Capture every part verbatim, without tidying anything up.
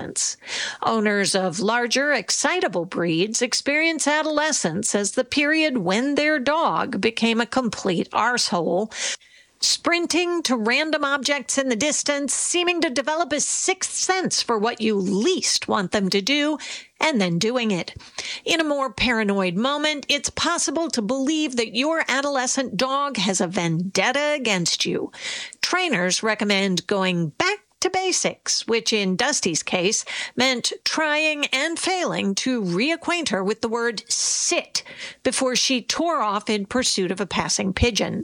Owners of larger, excitable breeds experience adolescence as the period when their dog became a complete arsehole, sprinting to random objects in the distance, seeming to develop a sixth sense for what you least want them to do, and then doing it. In a more paranoid moment, it's possible to believe that your adolescent dog has a vendetta against you. Trainers recommend going back to basics, which in Dusty's case meant trying and failing to reacquaint her with the word sit before she tore off in pursuit of a passing pigeon.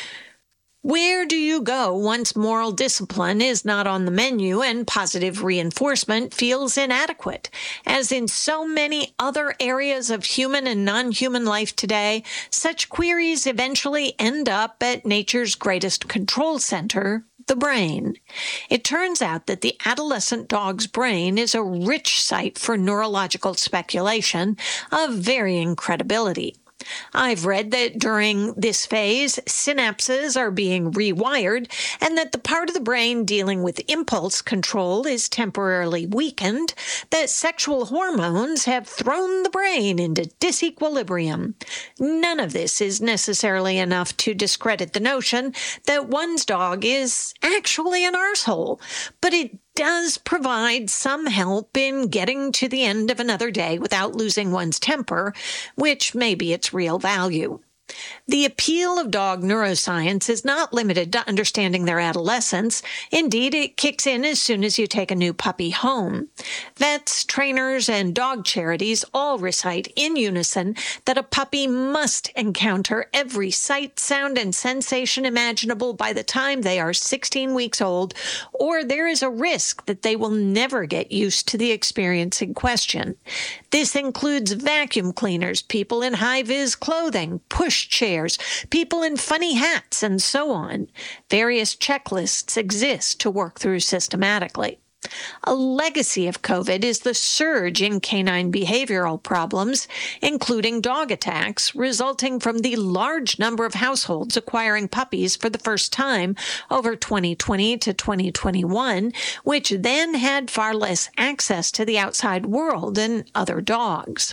Where do you go once moral discipline is not on the menu and positive reinforcement feels inadequate? As in so many other areas of human and non-human life today, such queries eventually end up at nature's greatest control center, the brain. It turns out that the adolescent dog's brain is a rich site for neurological speculation of varying credibility. I've read that during this phase, synapses are being rewired and that the part of the brain dealing with impulse control is temporarily weakened, that sexual hormones have thrown the brain into disequilibrium. None of this is necessarily enough to discredit the notion that one's dog is actually an arsehole, but it does provide some help in getting to the end of another day without losing one's temper, which may be its real value. The appeal of dog neuroscience is not limited to understanding their adolescence. Indeed, it kicks in as soon as you take a new puppy home. Vets, trainers, and dog charities all recite in unison that a puppy must encounter every sight, sound, and sensation imaginable by the time they are sixteen weeks old, or there is a risk that they will never get used to the experience in question. This includes vacuum cleaners, people in high-vis clothing, push chairs, people in funny hats, and so on. Various checklists exist to work through systematically. A legacy of COVID is the surge in canine behavioral problems, including dog attacks, resulting from the large number of households acquiring puppies for the first time over twenty twenty to twenty twenty-one, which then had far less access to the outside world than other dogs.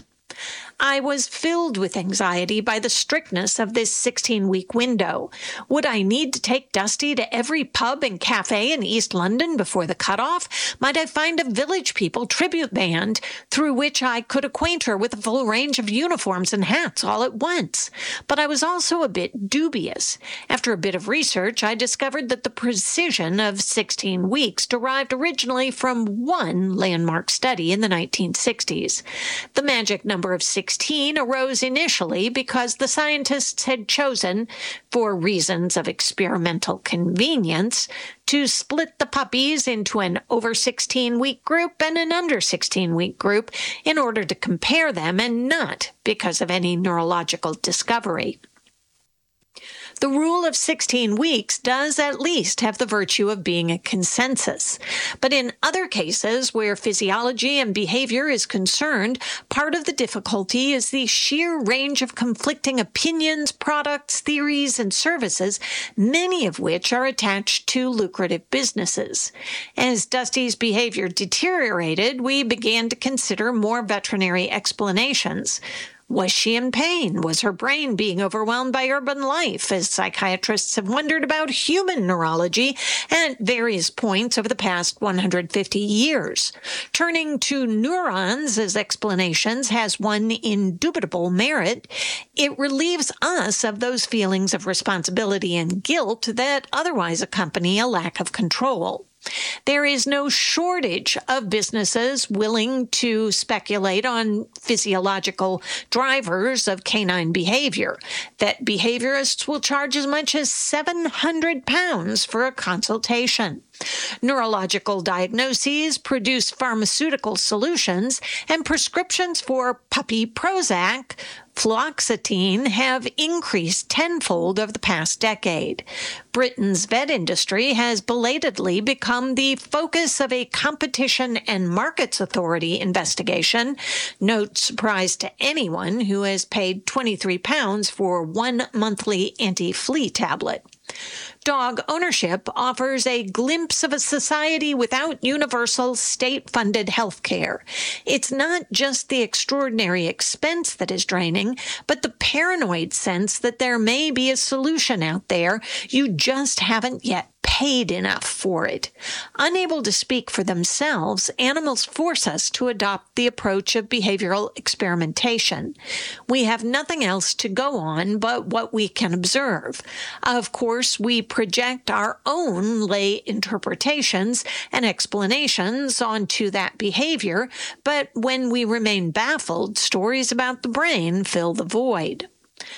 I was filled with anxiety by the strictness of this sixteen-week window. Would I need to take Dusty to every pub and cafe in East London before the cutoff? Might I find a Village People tribute band through which I could acquaint her with a full range of uniforms and hats all at once? But I was also a bit dubious. After a bit of research, I discovered that the precision of sixteen weeks derived originally from one landmark study in the nineteen sixties. The magic number of sixteen arose initially because the scientists had chosen, for reasons of experimental convenience, to split the puppies into an over sixteen-week group and an under sixteen-week group in order to compare them, and not because of any neurological discovery. The rule of sixteen weeks does at least have the virtue of being a consensus. But in other cases where physiology and behavior is concerned, part of the difficulty is the sheer range of conflicting opinions, products, theories, and services, many of which are attached to lucrative businesses. As Dusty's behavior deteriorated, we began to consider more veterinary explanations. Was she in pain? Was her brain being overwhelmed by urban life? As psychiatrists have wondered about human neurology at various points over the past one hundred fifty years. Turning to neurons as explanations has one indubitable merit. It relieves us of those feelings of responsibility and guilt that otherwise accompany a lack of control. There is no shortage of businesses willing to speculate on physiological drivers of canine behavior. Vet behaviorists will charge as much as seven hundred pounds for a consultation. Neurological diagnoses produce pharmaceutical solutions, and prescriptions for puppy Prozac, fluoxetine have increased tenfold over the past decade. Britain's vet industry has belatedly become the focus of a Competition and Markets Authority investigation. No surprise to anyone who has paid twenty-three pounds for one monthly anti-flea tablet. Dog ownership offers a glimpse of a society without universal state-funded health care. It's not just the extraordinary expense that is draining, but the paranoid sense that there may be a solution out there. You just haven't yet paid enough for it. Unable to speak for themselves, animals force us to adopt the approach of behavioral experimentation. We have nothing else to go on but what we can observe. Of course, we project our own lay interpretations and explanations onto that behavior, but when we remain baffled, stories about the brain fill the void.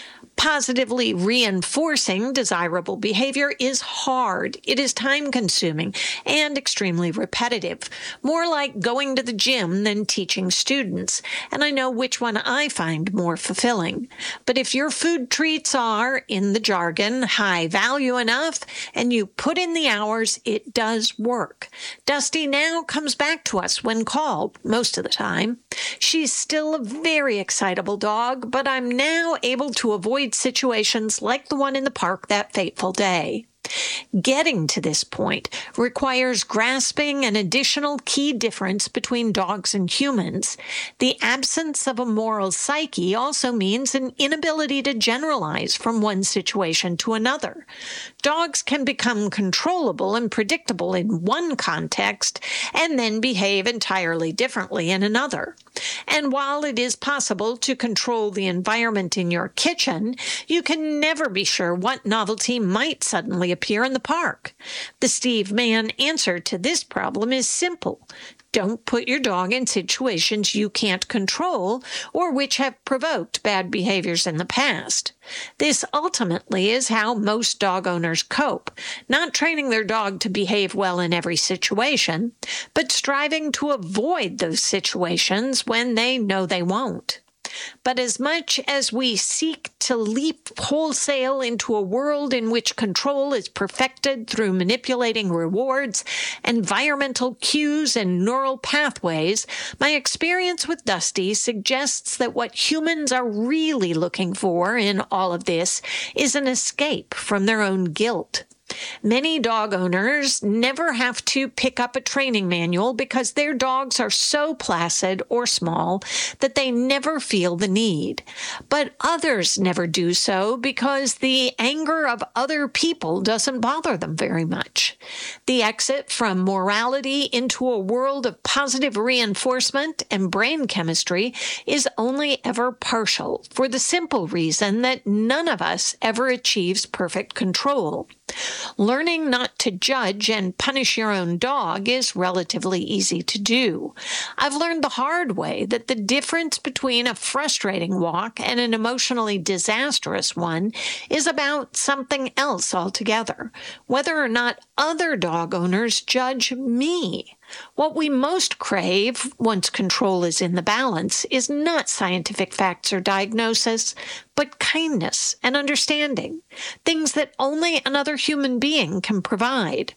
Positively reinforcing desirable behavior is hard. It is time-consuming and extremely repetitive, more like going to the gym than teaching students, and I know which one I find more fulfilling. But if your food treats are, in the jargon, high value enough, and you put in the hours, it does work. Dusty now comes back to us when called, most of the time. She's still a very excitable dog, but I'm now able to avoid situations like the one in the park that fateful day. Getting to this point requires grasping an additional key difference between dogs and humans. The absence of a moral psyche also means an inability to generalize from one situation to another. Dogs can become controllable and predictable in one context and then behave entirely differently in another. And while it is possible to control the environment in your kitchen, you can never be sure what novelty might suddenly appear in the park. The Steve Mann answer to this problem is simple. Don't put your dog in situations you can't control or which have provoked bad behaviors in the past. This ultimately is how most dog owners cope, not training their dog to behave well in every situation, but striving to avoid those situations when they know they won't. But as much as we seek to leap wholesale into a world in which control is perfected through manipulating rewards, environmental cues, and neural pathways, my experience with Dusty suggests that what humans are really looking for in all of this is an escape from their own guilt. Many dog owners never have to pick up a training manual because their dogs are so placid or small that they never feel the need. But others never do so because the anger of other people doesn't bother them very much. The exit from morality into a world of positive reinforcement and brain chemistry is only ever partial, for the simple reason that none of us ever achieves perfect control. Learning not to judge and punish your own dog is relatively easy to do. I've learned the hard way that the difference between a frustrating walk and an emotionally disastrous one is about something else altogether, whether or not other dog owners judge me. What we most crave, once control is in the balance, is not scientific facts or diagnosis, but kindness and understanding, things that only another human being can provide.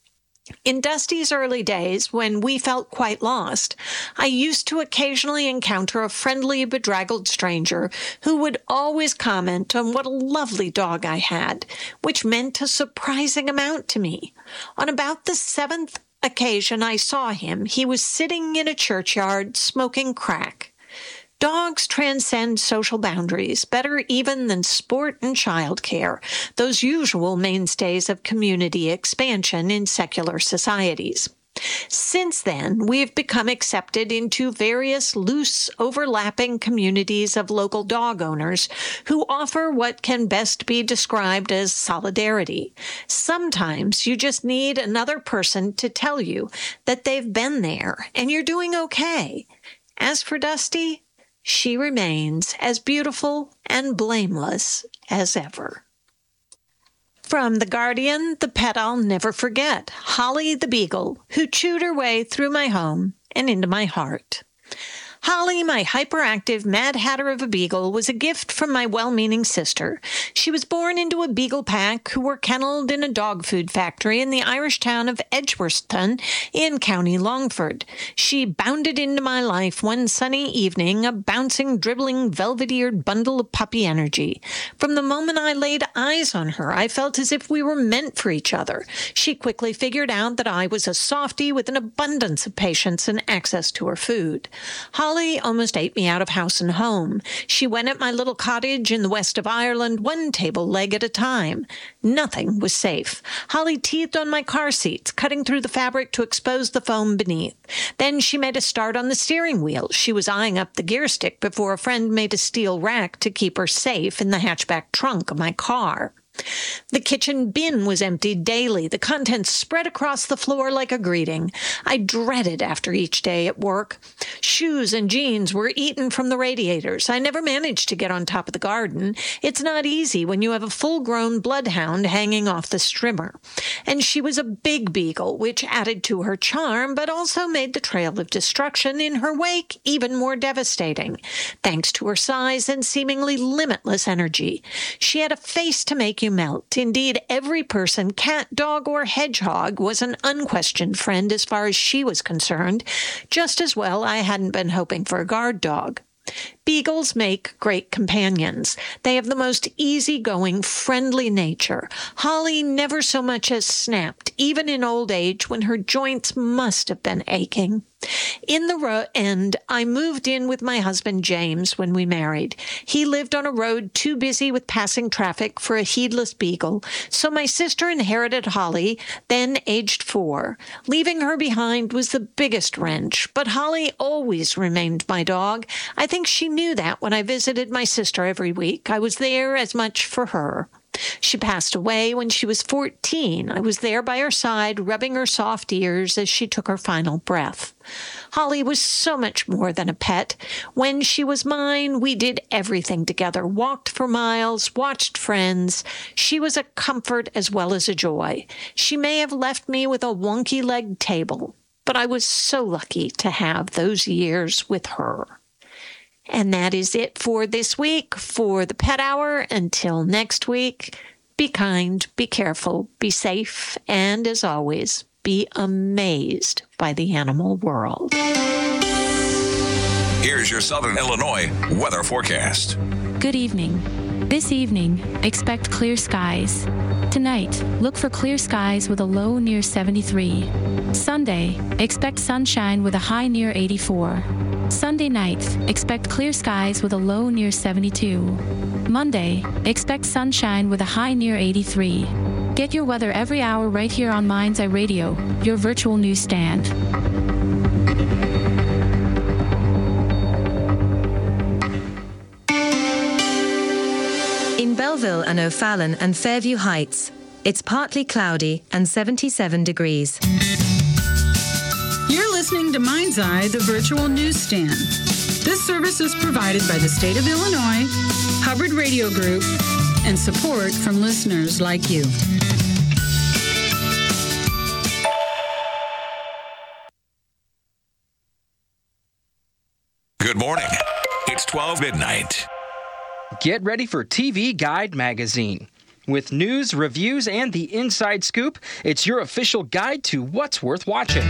In Dusty's early days, when we felt quite lost, I used to occasionally encounter a friendly, bedraggled stranger who would always comment on what a lovely dog I had, which meant a surprising amount to me. On about the seventh occasion I saw him, he was sitting in a churchyard smoking crack. Dogs transcend social boundaries better even than sport and childcare, those usual mainstays of community expansion in secular societies. Since then, we have become accepted into various loose, overlapping communities of local dog owners who offer what can best be described as solidarity. Sometimes you just need another person to tell you that they've been there and you're doing okay. As for Dusty, she remains as beautiful and blameless as ever. From The Guardian, the pet I'll never forget, Holly the Beagle, who chewed her way through my home and into my heart. Holly, my hyperactive Mad Hatter of a beagle, was a gift from my well-meaning sister. She was born into a beagle pack who were kennelled in a dog food factory in the Irish town of Edgeworthstown in County Longford. She bounded into my life one sunny evening, a bouncing, dribbling, velvet-eared bundle of puppy energy. From the moment I laid eyes on her, I felt as if we were meant for each other. She quickly figured out that I was a softie with an abundance of patience and access to her food. Holly almost ate me out of house and home. She went at my little cottage in the west of Ireland one table leg at a time. Nothing was safe. Holly teethed on my car seats, cutting through the fabric to expose the foam beneath. Then she made a start on the steering wheel. She was eyeing up the gear stick before a friend made a steel rack to keep her safe in the hatchback trunk of my car. The kitchen bin was emptied daily, the contents spread across the floor like a greeting. I dreaded after each day at work. Shoes and jeans were eaten from the radiators. I never managed to get on top of the garden. It's not easy when you have a full-grown bloodhound hanging off the strimmer. And she was a big beagle, which added to her charm, but also made the trail of destruction in her wake even more devastating, thanks to her size and seemingly limitless energy. She had a face to make you melt. Indeed, every person, cat, dog, or hedgehog, was an unquestioned friend as far as she was concerned. Just as well I hadn't been hoping for a guard dog. Beagles make great companions. They have the most easygoing, friendly nature. Holly never so much as snapped, even in old age when her joints must have been aching. In the ro- end, I moved in with my husband James when we married. He lived on a road too busy with passing traffic for a heedless beagle, so my sister inherited Holly, then aged four. Leaving her behind was the biggest wrench, but Holly always remained my dog. I think she knew that when I visited my sister every week. I was there as much for her. She passed away when she was fourteen. I was there by her side, rubbing her soft ears as she took her final breath. Holly was so much more than a pet. When she was mine, we did everything together, walked for miles, watched friends. She was a comfort as well as a joy. She may have left me with a wonky-legged table, but I was so lucky to have those years with her. And that is it for this week, for the Pet Hour. Until next week, be kind, be careful, be safe, and as always, be amazed by the animal world. Here's your Southern Illinois weather forecast. Good evening. This evening, expect clear skies. Tonight, look for clear skies with a low near seventy-three. Sunday, expect sunshine with a high near eighty-four. Sunday night, expect clear skies with a low near seventy-two. Monday, expect sunshine with a high near eighty-three. Get your weather every hour right here on Mind's Eye Radio, your virtual newsstand. In Belleville and O'Fallon and Fairview Heights, it's partly cloudy and seventy-seven degrees. You're listening to Mind's Eye, the virtual newsstand. This service is provided by the state of Illinois, Hubbard Radio Group, and support from listeners like you. Good morning. It's twelve midnight. Get ready for T V Guide Magazine. With news, reviews, and the inside scoop, it's your official guide to what's worth watching.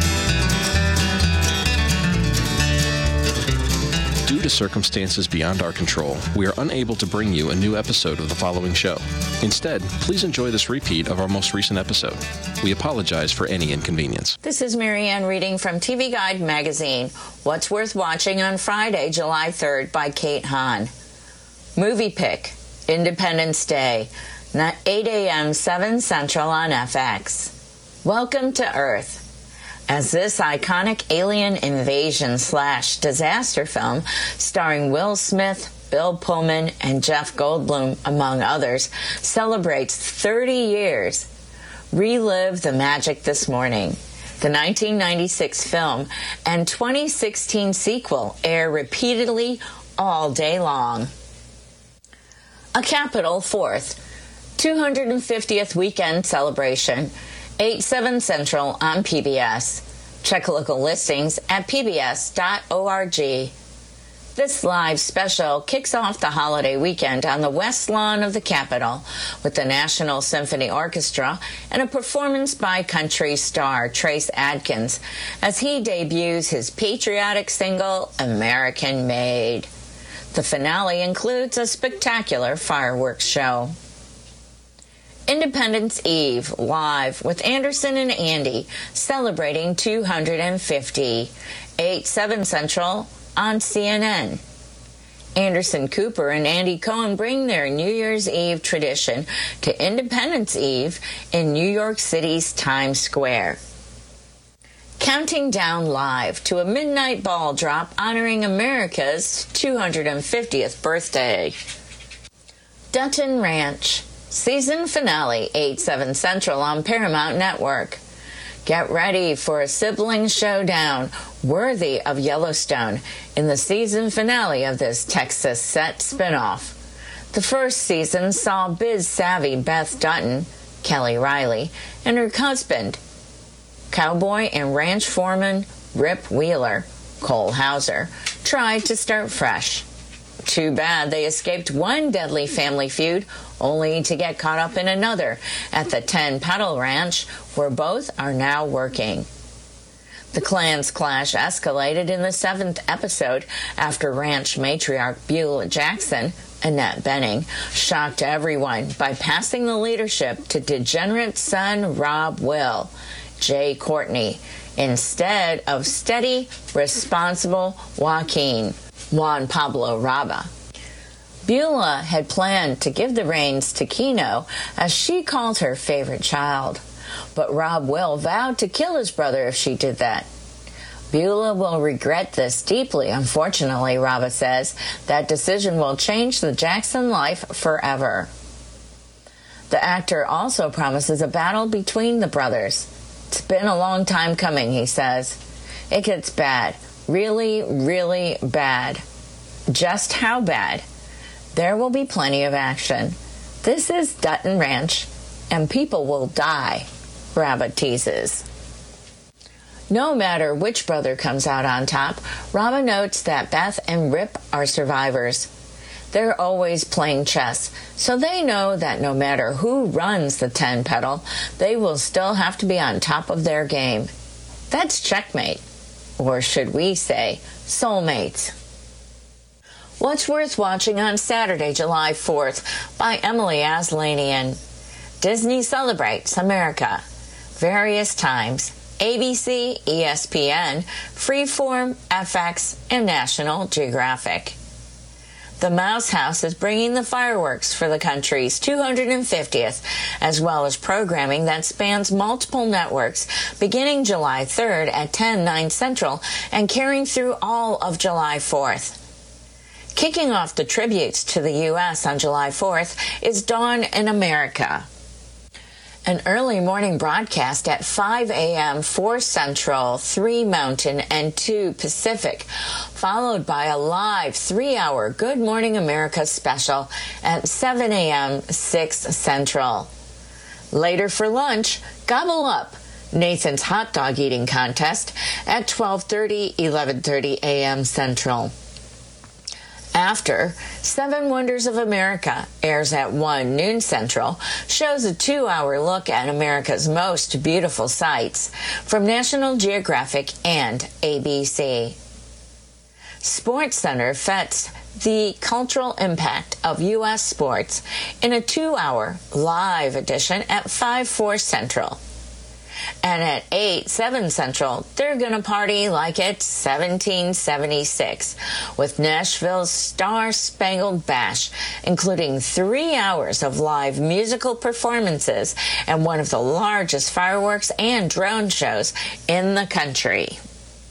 Due to circumstances beyond our control, we are unable to bring you a new episode of the following show. Instead, please enjoy this repeat of our most recent episode. We apologize for any inconvenience. This is Marianne reading from T V Guide Magazine, What's Worth Watching on Friday, July third by Kate Hahn. Movie Pick, Independence Day, eight a.m., seven Central on F X. Welcome to Earth. As this iconic alien invasion slash disaster film, starring Will Smith, Bill Pullman, and Jeff Goldblum, among others, celebrates thirty years, relive the magic this morning. The nineteen ninety-six film and twenty sixteen sequel air repeatedly all day long. A Capitol Fourth, two hundred fiftieth weekend celebration, eight, seven Central on P B S. Check local listings at p b s dot org. This live special kicks off the holiday weekend on the West Lawn of the Capitol with the National Symphony Orchestra and a performance by country star Trace Adkins as he debuts his patriotic single, American Made. The finale includes a spectacular fireworks show. Independence Eve, live with Anderson and Andy, celebrating two hundred fifty, eight, seven Central on C N N. Anderson Cooper and Andy Cohen bring their New Year's Eve tradition to Independence Eve in New York City's Times Square. Counting down live to a midnight ball drop honoring America's two hundred fiftieth birthday. Dutton Ranch, season finale, eight, seven Central on Paramount Network. Get ready for a sibling showdown worthy of Yellowstone in the season finale of this Texas set spinoff. The first season saw biz-savvy Beth Dutton, Kelly Riley, and her husband, cowboy and ranch foreman Rip Wheeler, Cole Hauser, tried to start fresh. Too bad they escaped one deadly family feud only to get caught up in another at the Ten Petal Ranch, where both are now working. The clan's clash escalated in the seventh episode after ranch matriarch Beulah Jackson, Annette Bening, shocked everyone by passing the leadership to degenerate son Rob Will, Jay Courtney, instead of steady, responsible Joaquin, Juan Pablo Raba. Beulah had planned to give the reins to Keno, as she called her favorite child. But Rob Will vowed to kill his brother if she did that. Beulah will regret this deeply, unfortunately, Raba says. That decision will change the Jackson life forever. The actor also promises a battle between the brothers. It's been a long time coming, he says. It gets bad. Really, really bad. Just how bad? There will be plenty of action. This is Dutton Ranch, and people will die, Raba teases. No matter which brother comes out on top, Raba notes that Beth and Rip are survivors. They're always playing chess, so they know that no matter who runs the Ten Petal, they will still have to be on top of their game. That's checkmate. Or should we say, soulmates. What's Worth Watching on Saturday, July fourth by Emily Aslanian. Disney celebrates America. Various times. A B C, E S P N, Freeform, F X, and National Geographic. The Mouse House is bringing the fireworks for the country's two hundred fiftieth, as well as programming that spans multiple networks, beginning July third at ten, nine Central and carrying through all of July fourth. Kicking off the tributes to the U S on July fourth is Dawn in America, an early morning broadcast at five a.m., four Central, three Mountain, and two Pacific, followed by a live three-hour Good Morning America special at seven a.m., six Central. Later for lunch, Gobble Up, Nathan's hot dog eating contest at twelve thirty, eleven thirty a.m. Central. After, Seven Wonders of America airs at one noon Central, shows a two-hour look at America's most beautiful sights from National Geographic and A B C. SportsCenter vets the cultural impact of U S sports in a two-hour live edition at five, four Central. And at eight, seven Central, they're going to party like it's seventeen seventy-six with Nashville's Star Spangled Bash, including three hours of live musical performances and one of the largest fireworks and drone shows in the country.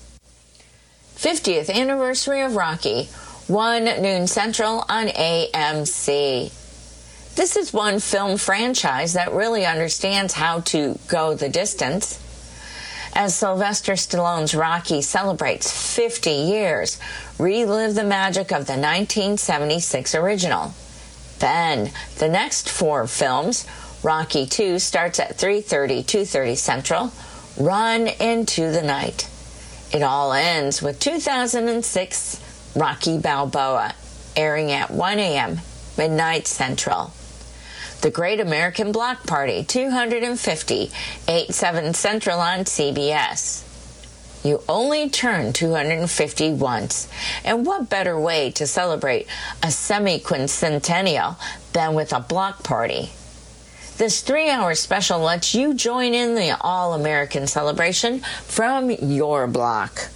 fiftieth anniversary of Rocky, one noon Central on A M C. This is one film franchise that really understands how to go the distance. As Sylvester Stallone's Rocky celebrates fifty years, relive the magic of the nineteen seventy-six original. Then, the next four films, Rocky two starts at three thirty, two thirty Central, run into the night. It all ends with two thousand six Rocky Balboa, airing at one a.m., midnight Central. The Great American Block Party, two hundred fifty, eight, seven Central on C B S. You only turn two hundred fifty once, and what better way to celebrate a semi-quincentennial than with a block party? This three-hour special lets you join in the all-American celebration from your block.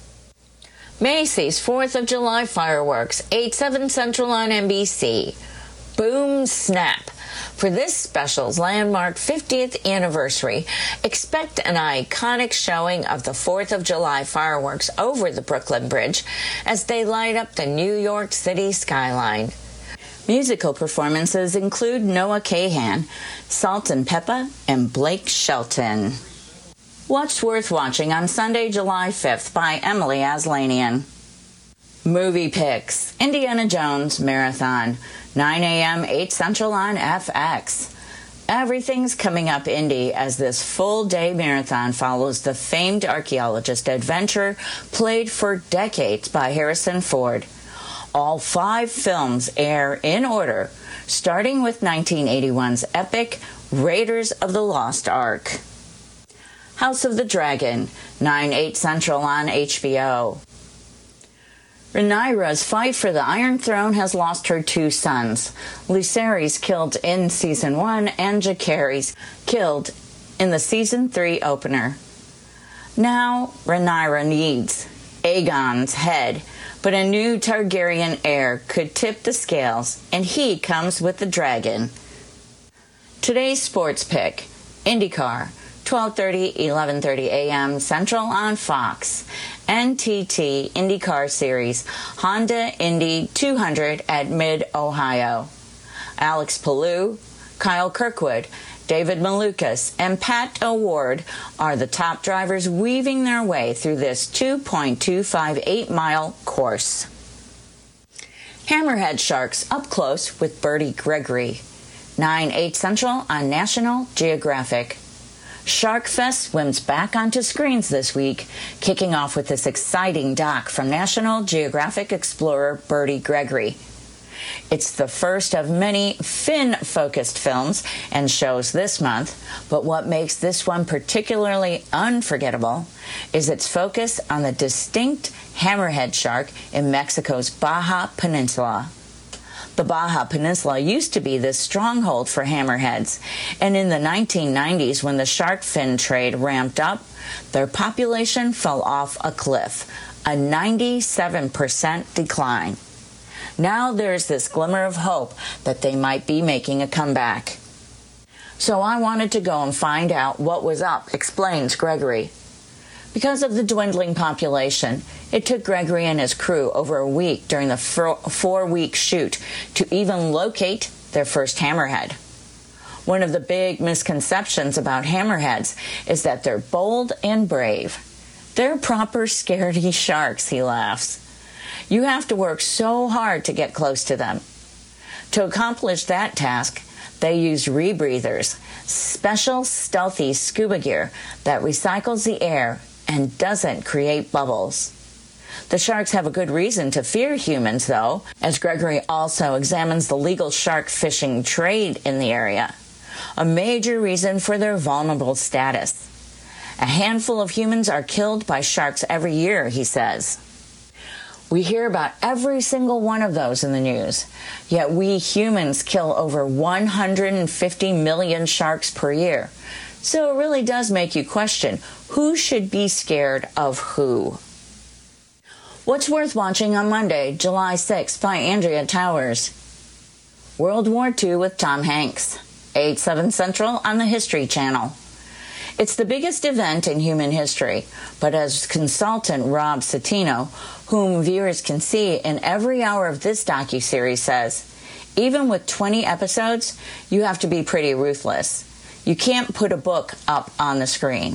Macy's fourth of July fireworks, eight, seven Central on N B C. Boom Snap. For this special's landmark fiftieth anniversary, expect an iconic showing of the fourth of July fireworks over the Brooklyn Bridge as they light up the New York City skyline. Musical performances include Noah Kahan, Salt and Peppa, and Blake Shelton. What's Worth Watching on Sunday, July fifth by Emily Aslanian. Movie Picks, Indiana Jones Marathon, nine a.m., eight Central on F X. Everything's coming up Indy as this full-day marathon follows the famed archaeologist adventure played for decades by Harrison Ford. All five films air in order, starting with nineteen eighty-one's epic Raiders of the Lost Ark. House of the Dragon, nine, eight Central on H B O. Rhaenyra's fight for the Iron Throne has lost her two sons. Lucerys killed in Season one and Jacaerys killed in the Season three opener. Now Rhaenyra needs Aegon's head, but a new Targaryen heir could tip the scales, and he comes with the dragon. Today's sports pick, IndyCar, twelve thirty, eleven thirty a.m. Central on Fox. N T T IndyCar Series, Honda Indy two hundred at Mid-Ohio. Alex Palou, Kyle Kirkwood, David Malukas, and Pat O'Ward are the top drivers weaving their way through this two point two five eight mile course. Hammerhead Sharks up close with Bertie Gregory. nine, eight Central on National Geographic. Shark Fest swims back onto screens this week, kicking off with this exciting doc from National Geographic explorer Bertie Gregory. It's the first of many fin-focused films and shows this month, but what makes this one particularly unforgettable is its focus on the distinct hammerhead shark in Mexico's Baja Peninsula. The Baja Peninsula used to be this stronghold for hammerheads, and in the nineteen nineties, when the shark fin trade ramped up, their population fell off a cliff, a ninety-seven percent decline. Now there's this glimmer of hope that they might be making a comeback. So I wanted to go and find out what was up, explains Gregory. Because of the dwindling population, it took Gregory and his crew over a week during the four-week shoot to even locate their first hammerhead. One of the big misconceptions about hammerheads is that they're bold and brave. They're proper scaredy sharks, he laughs. You have to work so hard to get close to them. To accomplish that task, they use rebreathers, special stealthy scuba gear that recycles the air and doesn't create bubbles. The sharks have a good reason to fear humans, though, as Gregory also examines the legal shark fishing trade in the area. A major reason for their vulnerable status. A handful of humans are killed by sharks every year, he says. We hear about every single one of those in the news, yet we humans kill over one hundred fifty million sharks per year. So it really does make you question, who should be scared of who? What's Worth Watching on Monday, July sixth by Andrea Towers. World War Two with Tom Hanks, eight, seven Central on the History Channel. It's the biggest event in human history, but as consultant Rob Citino, whom viewers can see in every hour of this docuseries, says, even with twenty episodes, you have to be pretty ruthless. You can't put a book up on the screen.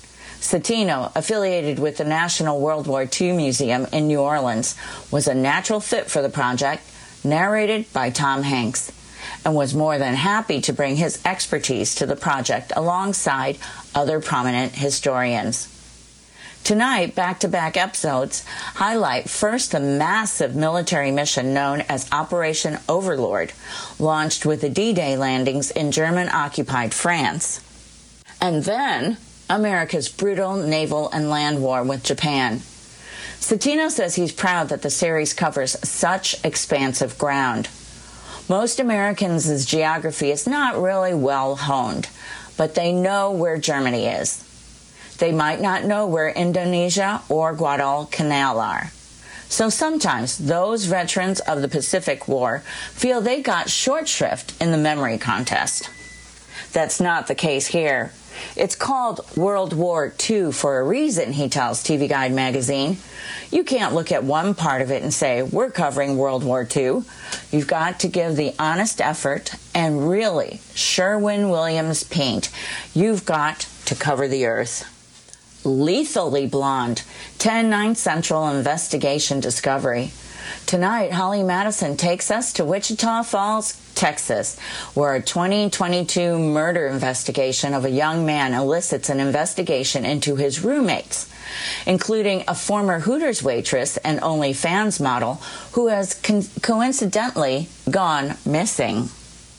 Citino, affiliated with the National World War Two Museum in New Orleans, was a natural fit for the project, narrated by Tom Hanks, and was more than happy to bring his expertise to the project alongside other prominent historians. Tonight, back-to-back episodes highlight first the massive military mission known as Operation Overlord, launched with the D-Day landings in German-occupied France. And then, America's brutal naval and land war with Japan. Citino says he's proud that the series covers such expansive ground. Most Americans' geography is not really well honed, but they know where Germany is. They might not know where Indonesia or Guadalcanal are. So sometimes those veterans of the Pacific War feel they got short shrift in the memory contest. That's not the case here. It's called World War Two for a reason, he tells T V Guide magazine. You can't look at one part of it and say, we're covering World War Two. You've got to give the honest effort and really Sherwin-Williams paint. You've got to cover the earth. Lethally Blonde, ten nine Central Investigation Discovery. Tonight, Holly Madison takes us to Wichita Falls, Texas, where a twenty twenty-two murder investigation of a young man elicits an investigation into his roommates, including a former Hooters waitress and OnlyFans model who has con- coincidentally gone missing.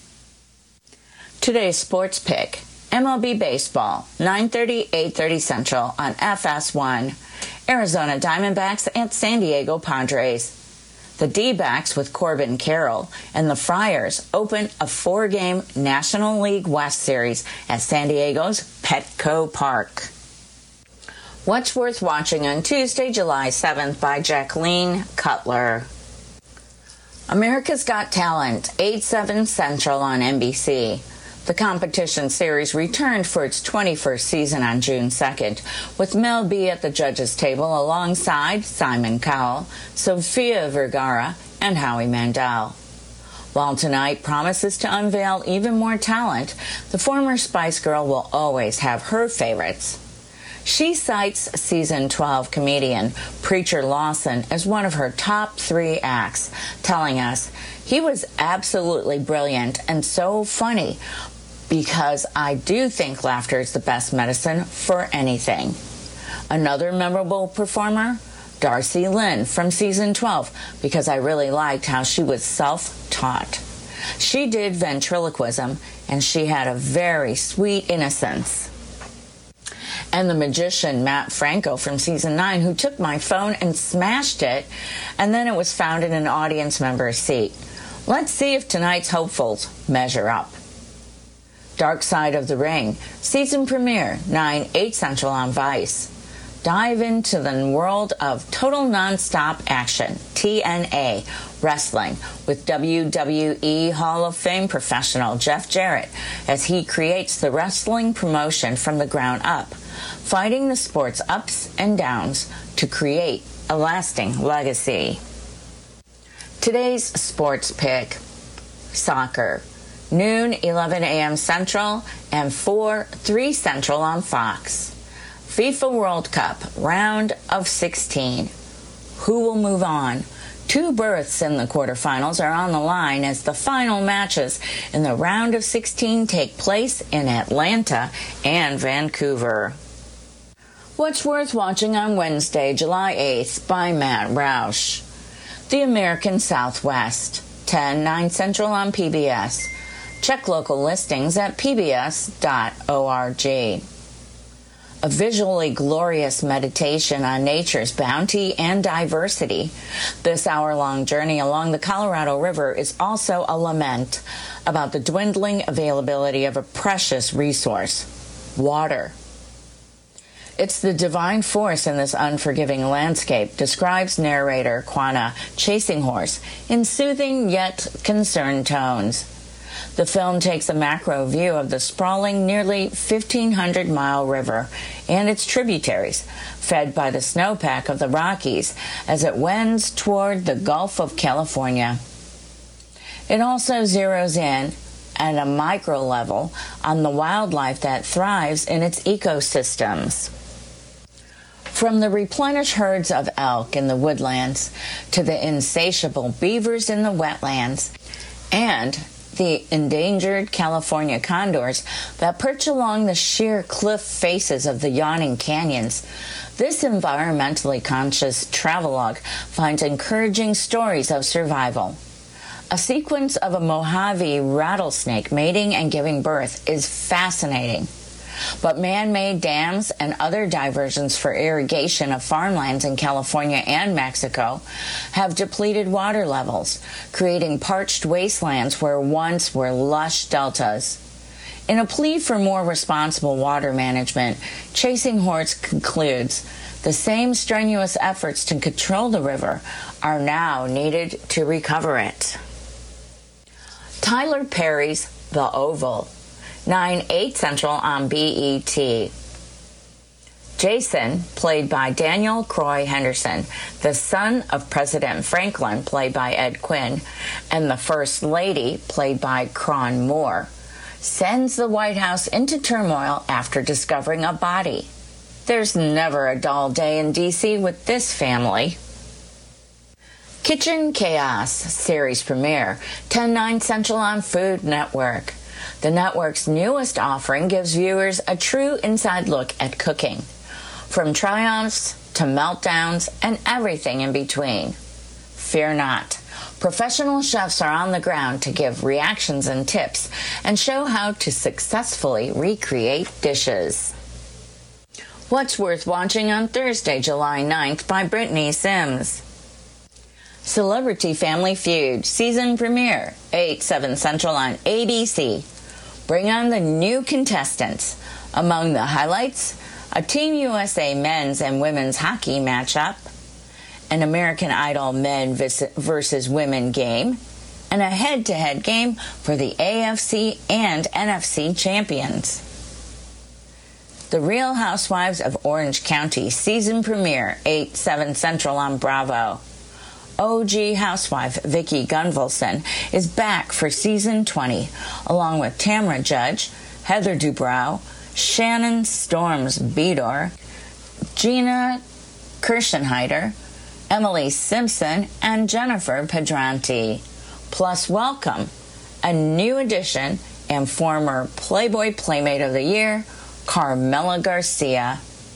Today's sports pick. M L B Baseball, nine thirty, eight thirty Central on F S one. Arizona Diamondbacks and San Diego Padres. The D-backs with Corbin Carroll and the Friars open a four-game National League West Series at San Diego's Petco Park. What's Worth Watching on Tuesday, July seventh by Jacqueline Cutler. America's Got Talent, eight seven Central on N B C. The competition series returned for its twenty-first season on June second, with Mel B at the judges' table alongside Simon Cowell, Sofia Vergara, and Howie Mandel. While tonight promises to unveil even more talent, the former Spice Girl will always have her favorites. She cites season twelve comedian Preacher Lawson as one of her top three acts, telling us, "He was absolutely brilliant and so funny, because I do think laughter is the best medicine for anything." Another memorable performer, Darcy Lynn from season twelve, because I really liked how she was self-taught. She did ventriloquism, and she had a very sweet innocence. And the magician Matt Franco from season nine, who took my phone and smashed it, and then it was found in an audience member's seat. Let's see if tonight's hopefuls measure up. Dark Side of the Ring, season premiere, nine, eight Central on Vice. Dive into the world of total nonstop action, T N A, wrestling, with W W E Hall of Fame professional Jeff Jarrett as he creates the wrestling promotion from the ground up, fighting the sport's ups and downs to create a lasting legacy. Today's sports pick, soccer. Noon, eleven a.m. Central, and four, three Central on Fox. FIFA World Cup, round of sixteen. Who will move on? Two berths in the quarterfinals are on the line as the final matches in the round of sixteen take place in Atlanta and Vancouver. What's Worth Watching on Wednesday, July eighth by Matt Roush. The American Southwest, ten, nine Central on P B S. Check local listings at p b s dot org. A visually glorious meditation on nature's bounty and diversity, this hour-long journey along the Colorado River is also a lament about the dwindling availability of a precious resource, water. It's the divine force in this unforgiving landscape, describes narrator Quanah Chasinghorse in soothing yet concerned tones. The film takes a macro view of the sprawling, nearly fifteen hundred mile river and its tributaries, fed by the snowpack of the Rockies as it wends toward the Gulf of California. It also zeroes in, at a micro level, on the wildlife that thrives in its ecosystems. From the replenished herds of elk in the woodlands to the insatiable beavers in the wetlands, and the endangered California condors that perch along the sheer cliff faces of the yawning canyons, This environmentally conscious travelogue finds encouraging stories of survival. A sequence of a Mojave rattlesnake mating and giving birth is fascinating. But man-made dams and other diversions for irrigation of farmlands in California and Mexico have depleted water levels, creating parched wastelands where once were lush deltas. In a plea for more responsible water management, Chasing Horse concludes, the same strenuous efforts to control the river are now needed to recover it. Tyler Perry's The Oval, nine, eight Central on B E T. Jason, played by Daniel Croy Henderson, the son of President Franklin, played by Ed Quinn, and the First Lady, played by Cron Moore, sends the White House into turmoil after discovering a body. There's never a dull day in D C with this family. Kitchen Chaos series premiere, ten, nine Central on Food Network. The network's newest offering gives viewers a true inside look at cooking, from triumphs to meltdowns and everything in between. Fear not. Professional chefs are on the ground to give reactions and tips and show how to successfully recreate dishes. What's Worth Watching on Thursday, July ninth by Brittany Sims. Celebrity Family Feud season premiere, eight, seven Central on A B C. Bring on the new contestants. Among the highlights, a Team U S A men's and women's hockey matchup, an American Idol men versus women game, and a head-to-head game for the A F C and N F C champions. The Real Housewives of Orange County season premiere, eight, seven Central on Bravo. O G housewife Vicki Gunvalson is back for season twenty, along with Tamra Judge, Heather Dubrow, Shannon Storms Bedore, Gina Kirschenheiter, Emily Simpson, and Jennifer Pedranti. Plus, welcome a new addition and former Playboy Playmate of the Year, Carmela Garcia.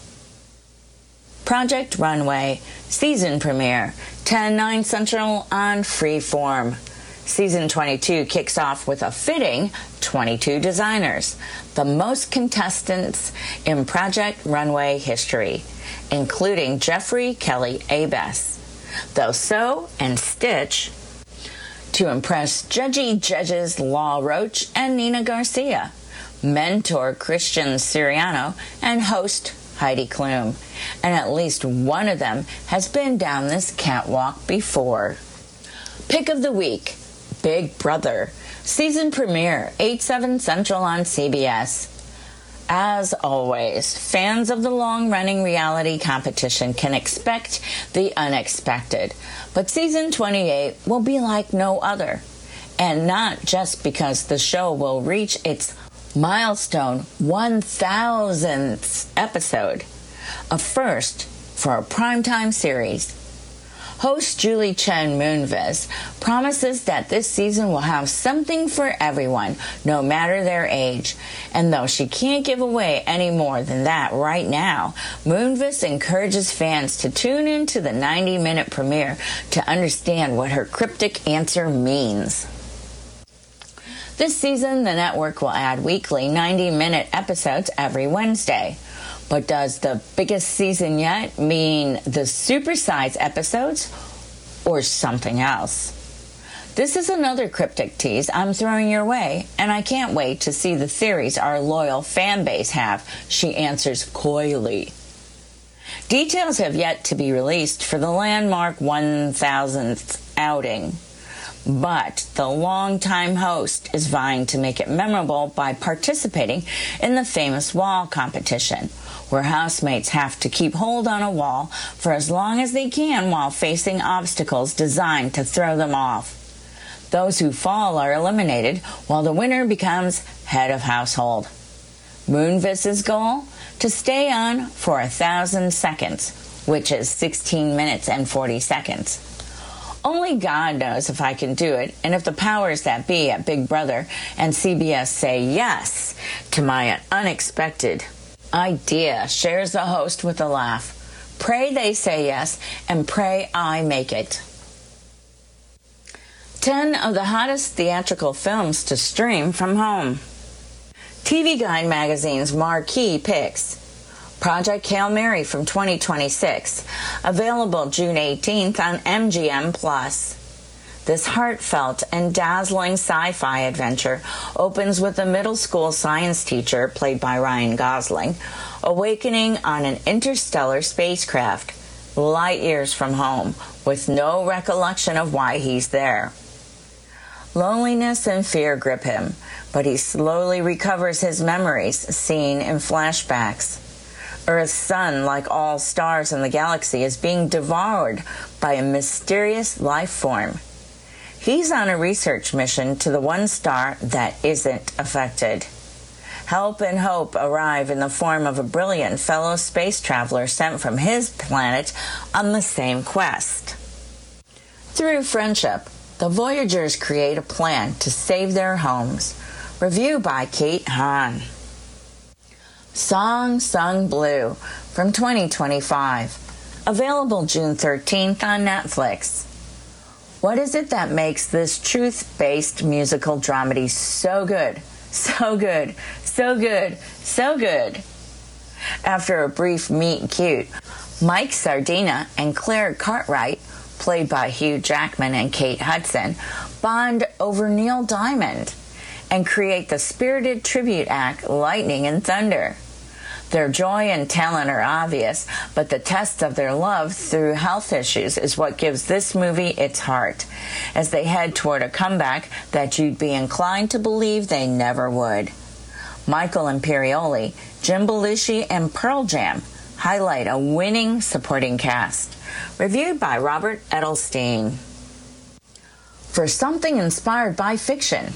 Project Runway season premiere, ten, nine Central on Freeform. Season twenty-two kicks off with a fitting twenty-two designers, the most contestants in Project Runway history, including Jeffrey Kelly Abess, though sew and stitch to impress Judgy Judges Law Roach and Nina Garcia, mentor Christian Siriano, and host Heidi Klum. And at least one of them has been down this catwalk before. Pick of the Week, Big Brother. Season premiere, eight, seven Central on C B S. As always, fans of the long-running reality competition can expect the unexpected. But season twenty-eight will be like no other. And not just because the show will reach its milestone one thousandth episode, a first for a primetime series. Host Julie Chen Moonves promises that this season will have something for everyone, no matter their age. And though she can't give away any more than that right now, Moonves encourages fans to tune into the ninety-minute premiere to understand what her cryptic answer means. This season, the network will add weekly ninety-minute episodes every Wednesday. But does the biggest season yet mean the supersize episodes or something else? This is another cryptic tease I'm throwing your way, and I can't wait to see the theories our loyal fan base have, she answers coyly. Details have yet to be released for the landmark one thousandth outing. But the longtime host is vying to make it memorable by participating in the famous wall competition, where housemates have to keep hold on a wall for as long as they can while facing obstacles designed to throw them off. Those who fall are eliminated, while the winner becomes head of household. Moonves' goal? To stay on for a thousand seconds, which is sixteen minutes and forty seconds. Only God knows if I can do it, and if the powers that be at Big Brother and C B S say yes to my unexpected idea, shares the host with a laugh. Pray They Say Yes, and Pray I Make It. ten of the hottest theatrical films to stream from home. T V Guide magazine's marquee picks. Project Hail Mary from twenty twenty-six, available June eighteenth on M G M Plus. This heartfelt and dazzling sci-fi adventure opens with a middle school science teacher, played by Ryan Gosling, awakening on an interstellar spacecraft, light years from home, with no recollection of why he's there. Loneliness and fear grip him, but he slowly recovers his memories, seen in flashbacks. Earth's sun, like all stars in the galaxy, is being devoured by a mysterious life form. He's on a research mission to the one star that isn't affected. Help and hope arrive in the form of a brilliant fellow space traveler sent from his planet on the same quest. Through friendship, the Voyagers create a plan to save their homes. Review by Kate Hahn. Song Sung Blue from twenty twenty-five. Available June thirteenth on Netflix. What is it that makes this truth-based musical dramedy so good, so good, so good, so good? After a brief meet and cute, Mike Sardina and Claire Cartwright, played by Hugh Jackman and Kate Hudson, bond over Neil Diamond and create the spirited tribute act Lightning and Thunder. Their joy and talent are obvious, but the test of their love through health issues is what gives this movie its heart, as they head toward a comeback that you'd be inclined to believe they never would. Michael Imperioli, Jim Belushi, and Pearl Jam highlight a winning supporting cast. Reviewed by Robert Edelstein. For something inspired by fiction,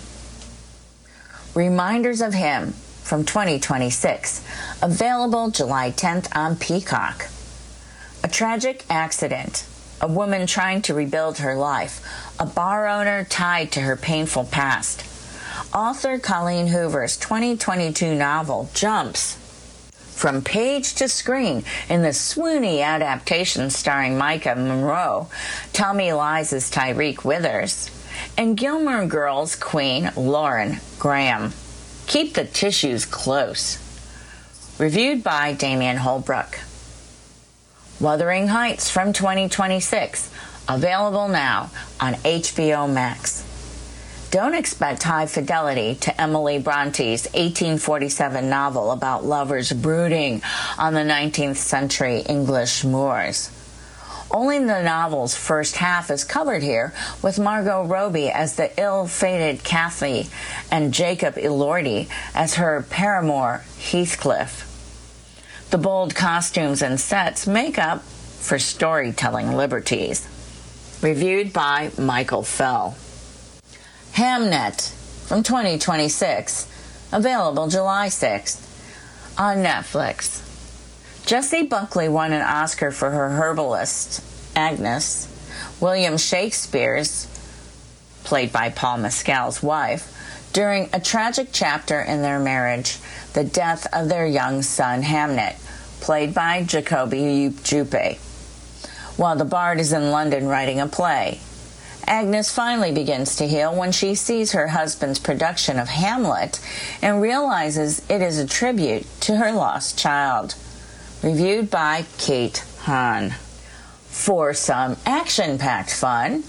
Reminders of Him from twenty twenty-six, available July tenth on Peacock. A tragic accident, a woman trying to rebuild her life, a bar owner tied to her painful past. Author Colleen Hoover's twenty twenty-two novel jumps from page to screen in the swoony adaptation starring Micah Monroe, Tommy Lies' Tyreek Withers, and Gilmore Girls queen Lauren Graham. Keep the tissues close. Reviewed by Damian Holbrook. Wuthering Heights from twenty twenty-six, available now on H B O Max. Don't expect high fidelity to Emily Bronte's eighteen forty-seven novel about lovers brooding on the nineteenth century English moors. Only the novel's first half is covered here, with Margot Robbie as the ill-fated Kathy and Jacob Elordi as her paramour Heathcliff. The bold costumes and sets make up for storytelling liberties. Reviewed by Michael Fell. Hamnet from twenty twenty-six, available July sixth on Netflix. Jessie Buckley won an Oscar for her herbalist, Agnes. William Shakespeare's, played by Paul Mescal's wife, during a tragic chapter in their marriage, the death of their young son Hamnet, played by Jacoby Juppe, while the bard is in London writing a play. Agnes finally begins to heal when she sees her husband's production of Hamlet and realizes it is a tribute to her lost child. Reviewed by Kate Hahn. For some action-packed fun,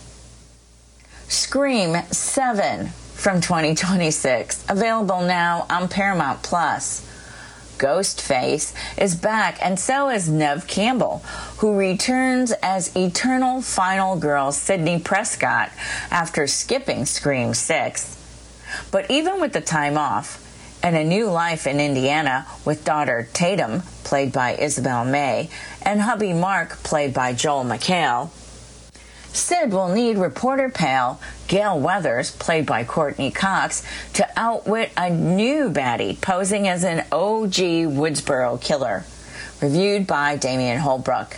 Scream seven from twenty twenty-six, available now on Paramount Plus. Ghostface is back, and so is Neve Campbell, who returns as eternal final girl Sidney Prescott after skipping Scream six. But even with the time off, and a new life in Indiana with daughter Tatum, played by Isabel May, and hubby Mark, played by Joel McHale, Sid will need reporter pal Gale Weathers, played by Courtney Cox, to outwit a new baddie posing as an O G Woodsboro killer. Reviewed by Damian Holbrook.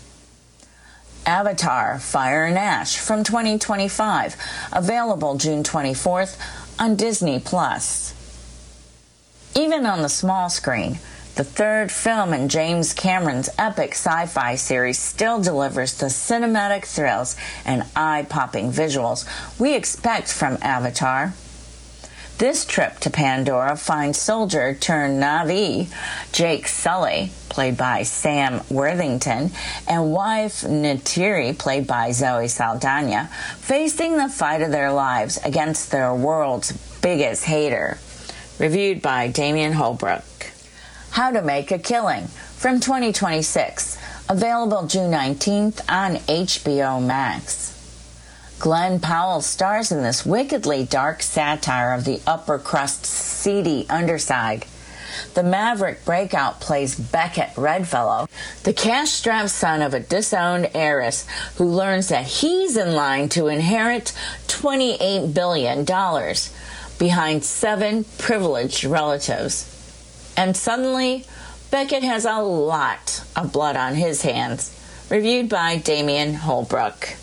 Avatar: Fire and Ash from twenty twenty-five, available June twenty-fourth on Disney Plus. Even on the small screen, The third film in James Cameron's epic sci-fi series still delivers the cinematic thrills and eye-popping visuals we expect from Avatar. This trip to Pandora finds soldier turned Na'vi Jake Sully, played by Sam Worthington, and wife Neytiri, played by Zoe Saldana, facing the fight of their lives against their world's biggest hater. Reviewed by Damian Holbrook. How to Make a Killing from twenty twenty-six, available June nineteenth on H B O Max. Glenn Powell stars in this wickedly dark satire of the upper crust's seedy underside. The maverick breakout plays Beckett Redfellow, the cash-strapped son of a disowned heiress who learns that he's in line to inherit twenty-eight billion dollars behind seven privileged relatives. And suddenly, Beckett has a lot of blood on his hands. Reviewed by Damian Holbrook.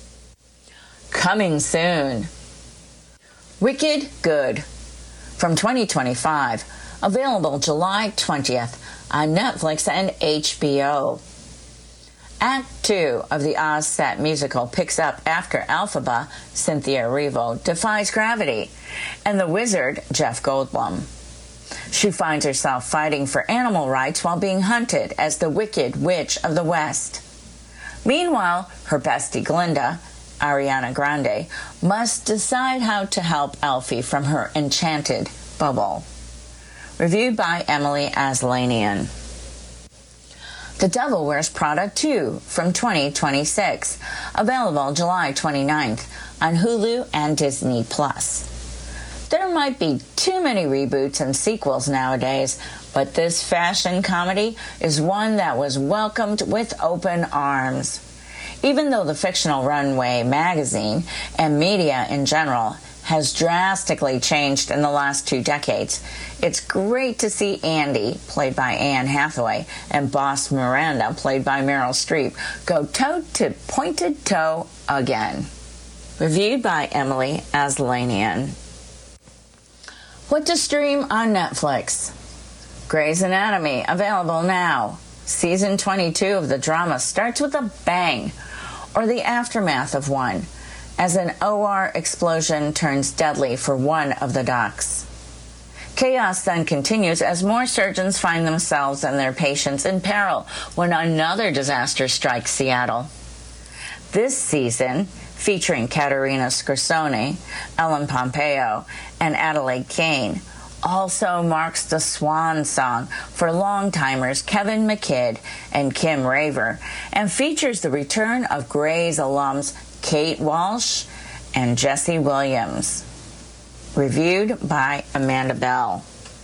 Coming soon. Wicked Good from twenty twenty-five. Available July twentieth on Netflix and H B O. Act two of the Oz set musical picks up after Elphaba, Cynthia Erivo, defies gravity, and the wizard, Jeff Goldblum. She finds herself fighting for animal rights while being hunted as the Wicked Witch of the West. Meanwhile, her bestie Glinda, Ariana Grande, must decide how to help Elfie from her enchanted bubble. Reviewed by Emily Aslanian. The Devil Wears Prada two from twenty twenty-six, available July twenty-ninth on Hulu and Disney Plus. There might be too many reboots and sequels nowadays, but this fashion comedy is one that was welcomed with open arms. Even though the fictional Runway magazine and media in general has drastically changed in the last two decades, it's great to see Andy, played by Anne Hathaway, and Boss Miranda, played by Meryl Streep, go toe to pointed toe again. Reviewed by Emily Aslanian. What to stream on Netflix? Grey's Anatomy, available now. Season twenty-two of the drama starts with a bang, or the aftermath of one, as an O R explosion turns deadly for one of the docs. Chaos then continues as more surgeons find themselves and their patients in peril when another disaster strikes Seattle. This season, featuring Katerina Scorsone, Ellen Pompeo, and Adelaide Kane, also marks the swan song for long-timers Kevin McKidd and Kim Raver, and features the return of Grey's alums Kate Walsh and Jesse Williams. Reviewed by Amanda Bell.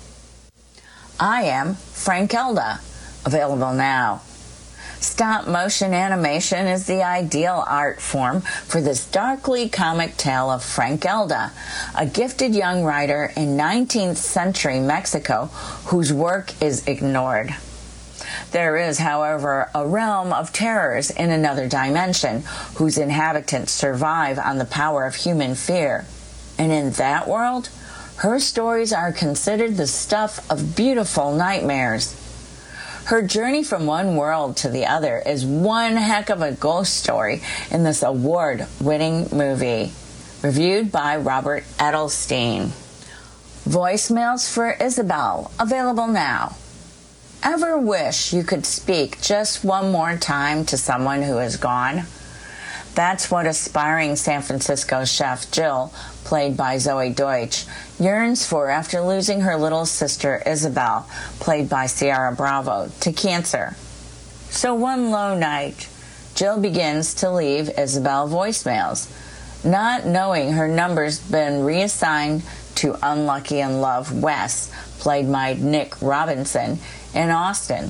I Am Frankelda, available now. Stop-motion animation is the ideal art form for this darkly comic tale of Frankelda, a gifted young writer in nineteenth century Mexico whose work is ignored. There is, however, a realm of terrors in another dimension whose inhabitants survive on the power of human fear. And in that world, her stories are considered the stuff of beautiful nightmares. Her journey from one world to the other is one heck of a ghost story in this award-winning movie. Reviewed by Robert Edelstein. Voicemails for Isabel, available now. Ever wish you could speak just one more time to someone who is gone? That's what aspiring San Francisco chef Jill, played by Zoe Deutsch, yearns for after losing her little sister Isabel, played by Ciara Bravo, to cancer. So one low night, Jill begins to leave Isabel voicemails, not knowing her number's been reassigned to Unlucky in Love Wes, played by Nick Robinson, in Austin.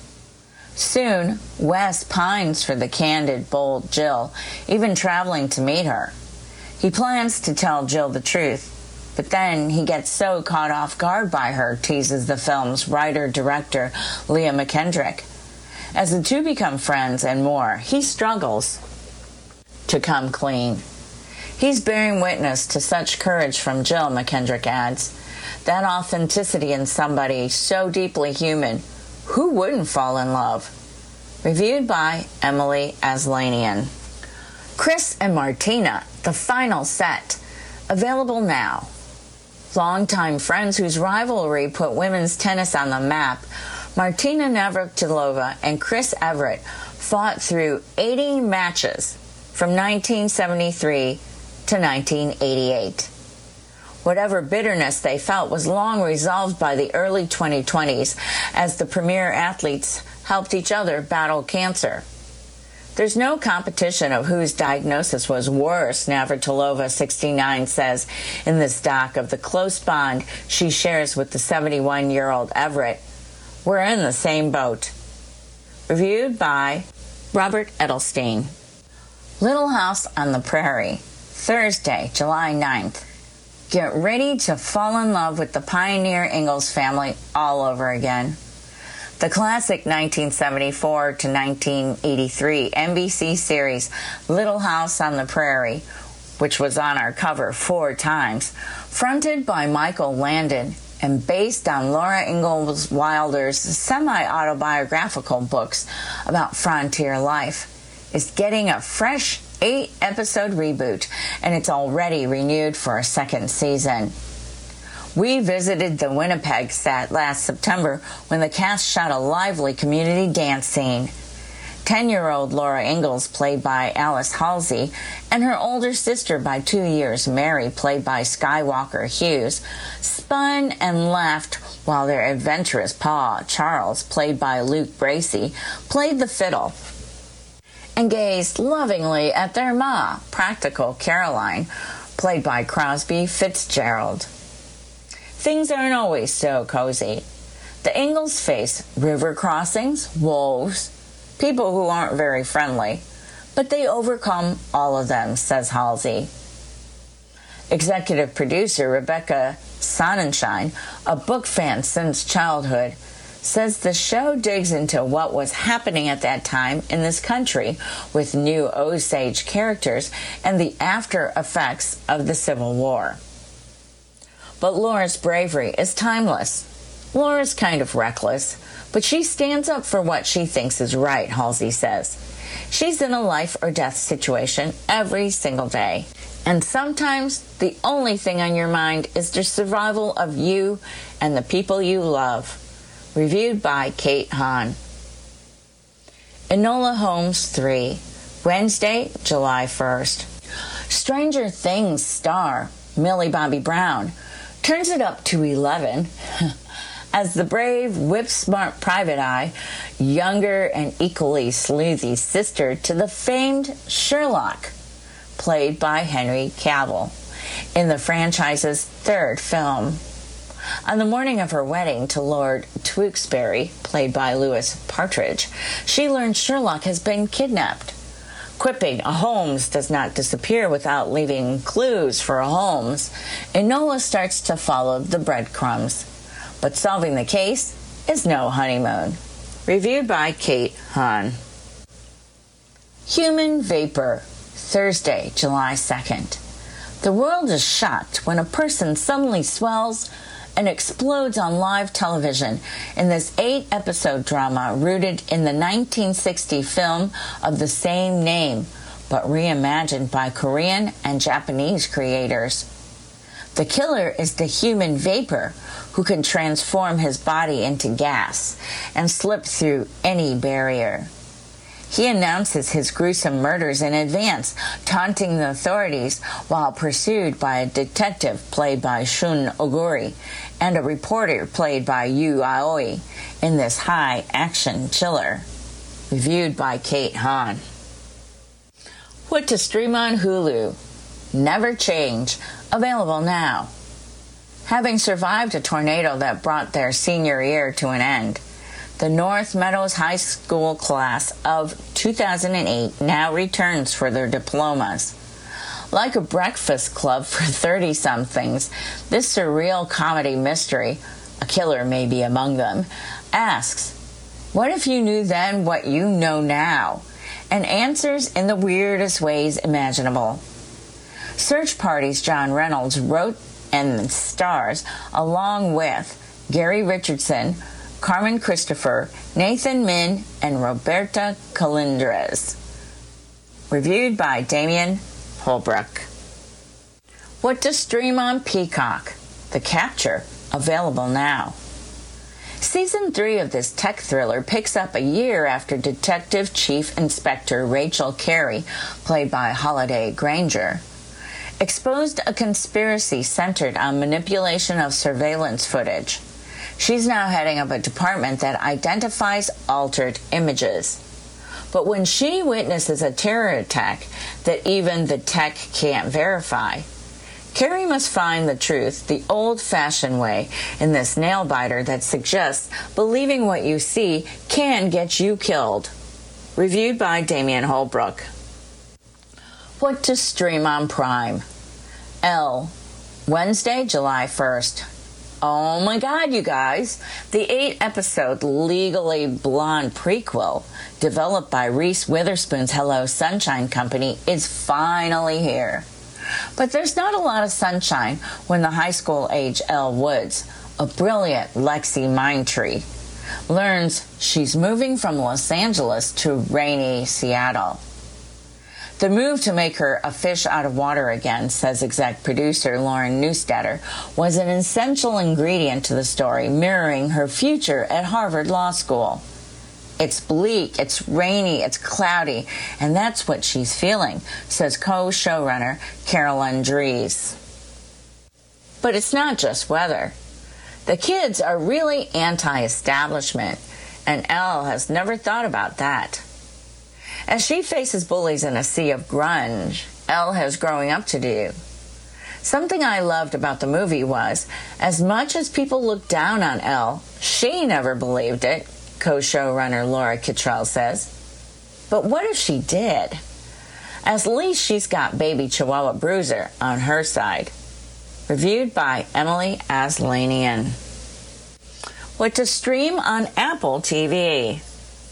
Soon, Wes pines for the candid, bold Jill, even traveling to meet her. He plans to tell Jill the truth, but then he gets so caught off guard by her, teases the film's writer-director Leah McKendrick. As the two become friends and more, he struggles to come clean. He's bearing witness to such courage from Jill, McKendrick adds, That authenticity in somebody so deeply human, who wouldn't fall in love? Reviewed by Emily Aslanian. Chris and Martina, the final set. Available now. Longtime friends whose rivalry put women's tennis on the map, Martina Navratilova and Chris Evert fought through eighty matches from nineteen seventy-three to nineteen eighty-eight. Whatever bitterness they felt was long resolved by the early twenty twenties as the premier athletes helped each other battle cancer. There's no competition of whose diagnosis was worse, Navratilova, sixty-nine, says in this doc of the close bond she shares with the seventy-one-year-old Everett. We're in the same boat. Reviewed by Robert Edelstein. Little House on the Prairie, Thursday, July ninth. Get ready to fall in love with the Pioneer Ingalls family all over again. The classic nineteen seventy-four to nineteen eighty-three N B C series Little House on the Prairie, which was on our cover four times, fronted by Michael Landon and based on Laura Ingalls Wilder's semi-autobiographical books about frontier life, is getting a fresh eight-episode reboot, and it's already renewed for a second season. We visited the Winnipeg set last September when the cast shot a lively community dance scene. Ten-year-old Laura Ingalls, played by Alice Halsey, and her older sister by two years, Mary, played by Skywalker Hughes, spun and laughed while their adventurous pa, Charles, played by Luke Bracey, played the fiddle and gazed lovingly at their ma, Practical Caroline, played by Crosby Fitzgerald. Things aren't always so cozy. The Ingalls face river crossings, wolves, people who aren't very friendly, but they overcome all of them, says Halsey. Executive producer Rebecca Sonnenschein, a book fan since childhood, says the show digs into what was happening at that time in this country with new Osage characters and the after effects of the Civil War. But Laura's bravery is timeless. Laura's kind of reckless, but she stands up for what she thinks is right, Halsey says. She's in a life or death situation every single day. And sometimes the only thing on your mind is the survival of you and the people you love. Reviewed by Kate Hahn. Enola Holmes three, Wednesday, July first. Stranger Things star Millie Bobby Brown turns it up to eleven as the brave, whip-smart private eye, younger and equally sleazy sister to the famed Sherlock, played by Henry Cavill, in the franchise's third film. On the morning of her wedding to Lord Tewkesbury, played by Louis Partridge, she learns Sherlock has been kidnapped. Quipping, a Holmes does not disappear without leaving clues for a Holmes, Enola starts to follow the breadcrumbs. But solving the case is no honeymoon. Reviewed by Kate Hahn. Human Vapor, Thursday, July second. The world is shocked when a person suddenly swells and explodes on live television in this eight-episode drama rooted in the nineteen sixty film of the same name, but reimagined by Korean and Japanese creators. The killer is the human vapor who can transform his body into gas and slip through any barrier. He announces his gruesome murders in advance, taunting the authorities while pursued by a detective played by Shun Oguri and a reporter played by Yu Aoi in this high-action chiller. Reviewed by Kate Hahn. What to stream on Hulu? Never Change. Available now. Having survived a tornado that brought their senior year to an end, the North Meadows High School class of two thousand eight now returns for their diplomas. Like a breakfast club for thirty-somethings, this surreal comedy mystery, a killer may be among them, asks, what if you knew then what you know now? And answers in the weirdest ways imaginable. Search Party's John Reynolds wrote and stars, along with Gary Richardson, Carmen Christopher, Nathan Min, and Roberta Colindres. Reviewed by Damian Holbrook. What to stream on Peacock? The Capture, available now. Season three of this tech thriller picks up a year after Detective Chief Inspector Rachel Carey, played by Holiday Granger, exposed a conspiracy centered on manipulation of surveillance footage. She's now heading up a department that identifies altered images. But when she witnesses a terror attack that even the tech can't verify, Carrie must find the truth the old-fashioned way in this nail-biter that suggests believing what you see can get you killed. Reviewed by Damian Holbrook. What to stream on Prime? Elle, Wednesday, July first. Oh my God, you guys. The eight-episode Legally Blonde prequel, developed by Reese Witherspoon's Hello Sunshine Company, is finally here. But there's not a lot of sunshine when the high school-age Elle Woods, a brilliant Lexi Mindtree, learns she's moving from Los Angeles to rainy Seattle. The move to make her a fish out of water again, says exec producer Lauren Neustadter, was an essential ingredient to the story, mirroring her future at Harvard Law School. It's bleak, it's rainy, it's cloudy, and that's what she's feeling, says co-showrunner Carolyn Dries. But it's not just weather. The kids are really anti-establishment, and Elle has never thought about that. As she faces bullies in a sea of grunge, Elle has growing up to do. Something I loved about the movie was, as much as people looked down on Elle, she never believed it, co-showrunner Laura Kittrell says. But what if she did? At least she's got baby Chihuahua Bruiser on her side. Reviewed by Emily Aslanian. What to stream on Apple T V?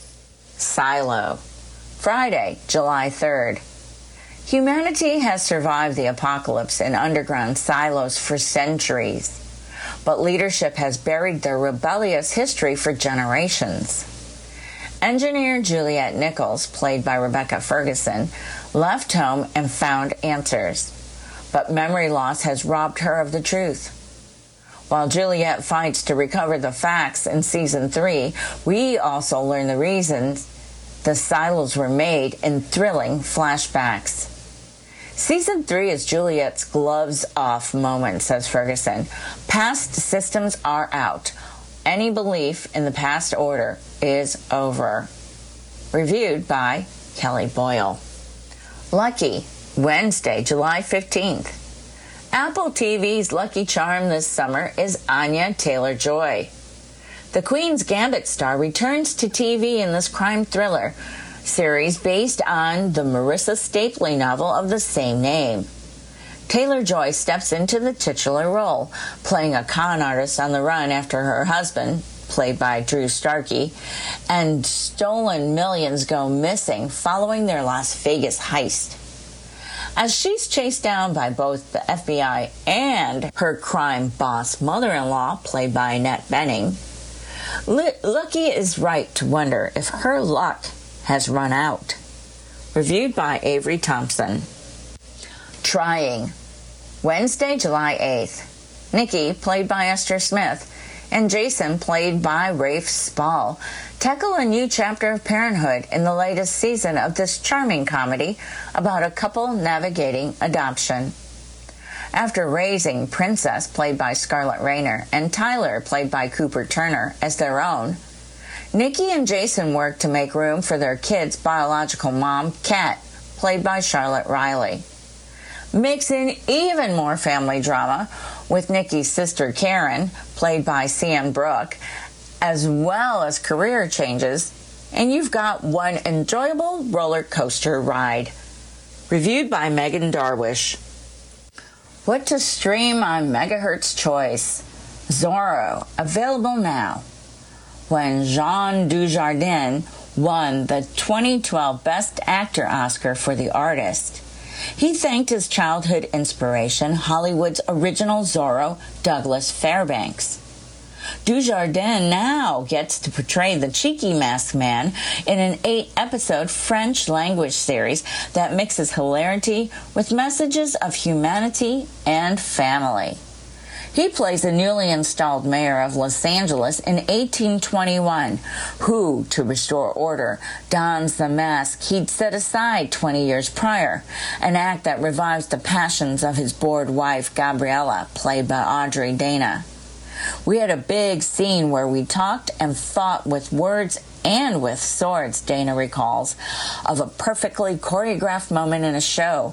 Silo, Friday, July third. Humanity has survived the apocalypse in underground silos for centuries, but leadership has buried their rebellious history for generations. Engineer Juliet Nichols, played by Rebecca Ferguson, left home and found answers, but memory loss has robbed her of the truth. While Juliet fights to recover the facts in season three, we also learn the reasons the silos were made in thrilling flashbacks. Season three is Juliet's gloves off moment, says Ferguson. Past systems are out. Any belief in the past order is over. Reviewed by Kelly Boyle. Lucky, Wednesday, July fifteenth. Apple T V's lucky charm this summer is Anya Taylor-Joy. The Queen's Gambit star returns to T V in this crime thriller series based on the Marissa Stapley novel of the same name. Taylor-Joy steps into the titular role, playing a con artist on the run after her husband, played by Drew Starkey, and stolen millions go missing following their Las Vegas heist. As she's chased down by both the F B I and her crime boss mother-in-law, played by Annette Bening, Lucky is right to wonder if her luck has run out. Reviewed by Avery Thompson. Trying, Wednesday, July eighth. Nikki, played by Esther Smith, and Jason, played by Rafe Spall, tackle a new chapter of parenthood in the latest season of this charming comedy about a couple navigating adoption. After raising Princess, played by Scarlett Rayner, and Tyler, played by Cooper Turner, as their own, Nikki and Jason work to make room for their kid's biological mom, Kat, played by Charlotte Riley. Mix in even more family drama with Nikki's sister Karen, played by Sian Brooke, as well as career changes, and you've got one enjoyable roller coaster ride. Reviewed by Megan Darwish. What to stream on Megahertz Choice? Zorro, available now. When Jean Dujardin won the twenty twelve Best Actor Oscar for The Artist, He thanked his childhood inspiration, Hollywood's original Zorro, Douglas Fairbanks. Dujardin now gets to portray the cheeky masked man in an eight-episode French-language series that mixes hilarity with messages of humanity and family. He plays a newly installed mayor of Los Angeles in eighteen twenty-one, who, to restore order, dons the mask he'd set aside twenty years prior, an act that revives the passions of his bored wife, Gabriella, played by Audrey Dana. We had a big scene where we talked and fought with words and with swords, Dana recalls, of a perfectly choreographed moment in a show